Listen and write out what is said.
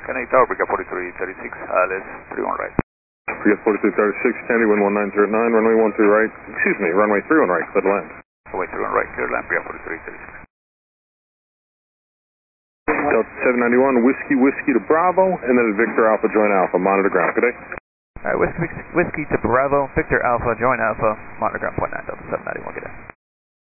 Kennedy Tower, Brigade 4336, let's 31 right. Brigade 4336, Kennedy, wind 1909, runway 13 right, runway 31 right, clear to land. Runway 31 right, clear to land, Brigade 4336. Delta 791, Whiskey to Bravo, and then Victor Alpha, join Alpha, monitor ground, good day. Whiskey to Bravo, Victor Alpha, join Alpha, monitor ground, point 9, Delta 791, good day.